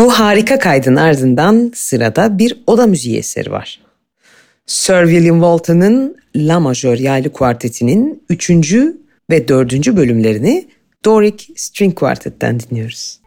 Bu harika kaydın ardından sırada bir oda müziği eseri var. Sir William Walton'ın La Majör yaylı kuartetinin 3. ve 4. bölümlerini Doric String Quartet'ten dinliyoruz.